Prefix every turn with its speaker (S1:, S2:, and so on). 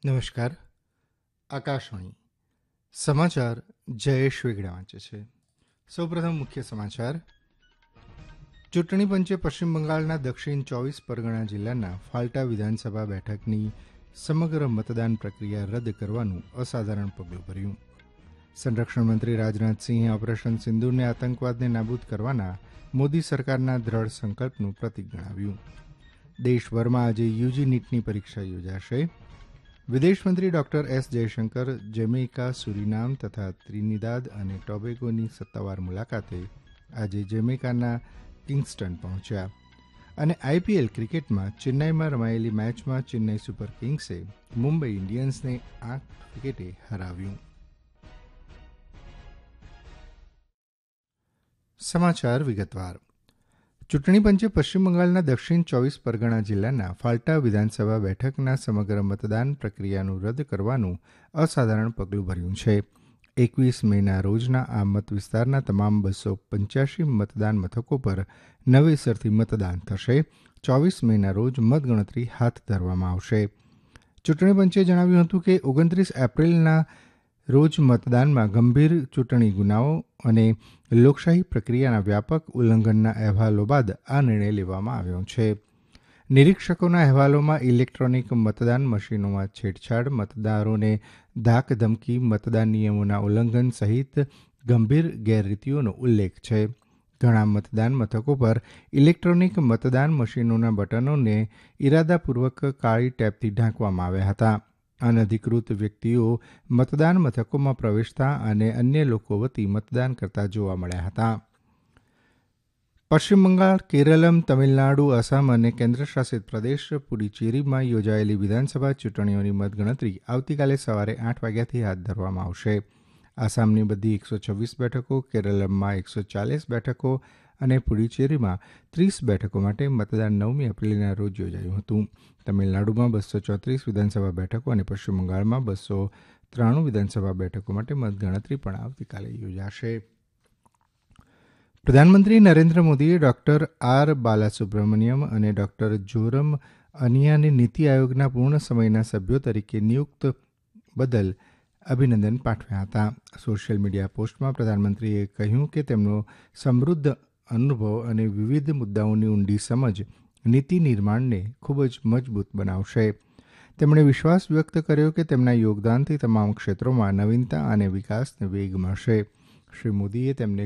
S1: નમસ્કાર. આકાશવાણી સમાચાર જયેશ વેગડા વાંચે છે. સૌપ્રથમ મુખ્ય સમાચાર. ચૂંટણી પંચે પશ્ચિમ બંગાળના દક્ષિણ 24 પરગણા જિલ્લાના ફાલ્ટા વિધાનસભા બેઠકની સમગ્ર મતદાન પ્રક્રિયા રદ કરવાનું અસાધારણ પગલું ભર્યું. સંરક્ષણ મંત્રી રાજનાથસિંહે ઓપરેશન સિંદૂરને આતંકવાદને નાબૂદ કરવાના મોદી સરકારના દ્રઢ સંકલ્પનું પ્રતીક ગણાવ્યું. દેશભરમાં આજે યુજી નીટની પરીક્ષા યોજાશે. વિદેશમંત્રી ડોક્ટર એસ જયશંકર જમૈકા, સુરીનામ તથા ત્રિનિદાદ અને ટોબેગોની સત્તાવાર મુલાકાતે આજે જમૈકાના કિંગ્સ્ટન પહોંચ્યા. અને આઈપીએલ ક્રિકેટમાં ચેન્નાઈમાં રમાયેલી મેચમાં ચેન્નાઈ સુપર કિંગ્સે મુંબઈ ઇન્ડિયન્સને 8 વિકેટે હરાવ્યું. સમાચાર વિગતવાર. ચૂંટણી પંચે પશ્ચિમ બંગાળના દક્ષિણ 24 પરગણા જિલ્લાના ફાલ્ટા વિધાનસભા બેઠકના સમગ્ર મતદાન પ્રક્રિયાનું રદ કરવાનું અસાધારણ પગલું ભર્યું છે. 21 મેના રોજના આ મત વિસ્તારના તમામ 285 મતદાન મથકો પર નવેસરથી મતદાન થશે. 24 મેના રોજ મતગણતરી હાથ ધરવામાં આવશે. ચૂંટણી પંચે જણાવ્યું હતું કે 29 એપ્રિલના રોજ મતદાનમાં ગંભીર ચૂંટણી ગુનાઓ અને લોકશાહી પ્રક્રિયાના વ્યાપક ઉલ્લંઘનના અહેવાલો બાદ આ નિર્ણય લેવામાં આવ્યો છે. નિરીક્ષકોના અહેવાલોમાં ઇલેક્ટ્રોનિક મતદાન મશીનોમાં છેડછાડ, મતદારોને ધાકધમકી, મતદાન નિયમોના ઉલ્લંઘન સહિત ગંભીર ગેરરીતિઓનો ઉલ્લેખ છે. ઘણા મતદાન મથકો પર ઇલેક્ટ્રોનિક મતદાન મશીનોના બટનોને ઇરાદાપૂર્વક કાળી ટેપથી ઢાંકવામાં આવ્યા હતા. અનધિકૃત વ્યક્તિઓ મતદાન મથકોમાં પ્રવેશતા અને અન્ય લોકો વતી મતદાન કરતા જોવા મળ્યા હતા. પશ્ચિમ બંગાળ, કેરળમ, તમિલનાડુ, આસામ અને કેન્દ્રશાસિત પ્રદેશ પુડુચેરીમાં યોજાયેલી વિધાનસભા ચૂંટણીઓની મતગણતરી આવતીકાલે સવારે 8 વાગ્યાથી હાથ ધરવામાં આવશે. આસામની બધી 126 બેઠકો, કેરળમમાં 140 બેઠકો અને પુડુચેરીમાં 30 બેઠકો માટે મતદાન 9મી એપ્રિલના રોજ યોજાયું હતું. તમિલનાડુમાં 234 વિધાનસભા બેઠકો અને પશ્ચિમ બંગાળમાં 293 વિધાનસભા બેઠકો માટે મતગણતરી પણ આવતીકાલે યોજાશે. પ્રધાનમંત્રી નરેન્દ્ર મોદીએ ડોક્ટર આર બાલાસુબ્રમણ્યમ અને ડોક્ટર જોરમ અનિયાને નીતિ આયોગના પૂર્ણ સમયના સભ્યો તરીકે નિયુક્ત બદલ અભિનંદન પાઠવ્યા હતા. સોશિયલ મીડિયા પોસ્ટમાં પ્રધાનમંત્રીએ કહ્યું કે તેમનો સમૃદ્ધ અનુભવ અને વિવિધ મુદ્દાઓની ઊંડી સમજ નીતિ નિર્માણને ખૂબ જ મજબૂત બનાવશે. તેમણે વિશ્વાસ વ્યક્ત કર્યો કે તેમના યોગદાનથી તમામ ક્ષેત્રોમાં નવીનતા અને વિકાસને વેગ મળશે. શ્રી મોદીએ તેમને